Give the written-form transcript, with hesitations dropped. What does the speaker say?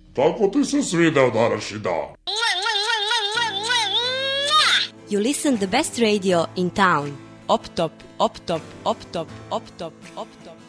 Kako ti se svideo današnji dan? You listen the best radio in town. Op top, op top, op top, op top, op top.